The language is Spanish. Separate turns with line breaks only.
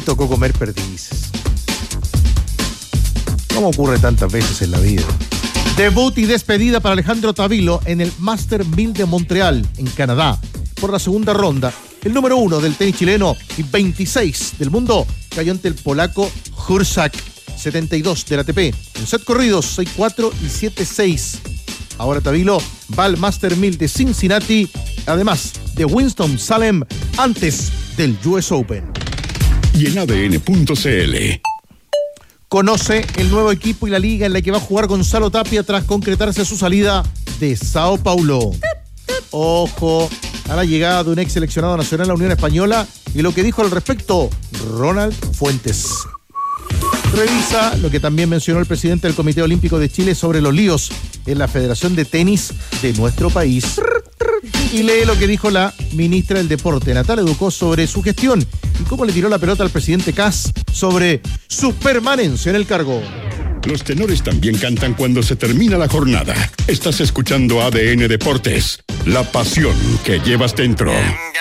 tocó comer perdices. Como ocurre tantas veces en la vida. Debut y despedida para Alejandro Tavilo en el Master 1000 de Montreal, en Canadá, por la segunda ronda. El número 1 del tenis chileno y 26 del mundo cayó ante el polaco Hursak, 72 del ATP. En set corridos, 6-4 y 7-6. Ahora Tavilo va al Master 1000 de Cincinnati, además de Winston-Salem, antes del US Open.
Y en ADN.cl
conoce el nuevo equipo y la liga en la que va a jugar Gonzalo Tapia tras concretarse su salida de Sao Paulo. Ojo a la llegada de un ex seleccionado nacional a la Unión Española y lo que dijo al respecto Ronald Fuentes. Revisa lo que también mencionó el presidente del Comité Olímpico de Chile sobre los líos en la Federación de Tenis de nuestro país. Y lee lo que dijo la ministra del Deporte, Natalia Ducó, sobre su gestión y cómo le tiró la pelota al presidente Kass sobre su permanencia en el cargo.
Los tenores también cantan cuando se termina la jornada. Estás escuchando ADN Deportes, la pasión que llevas dentro.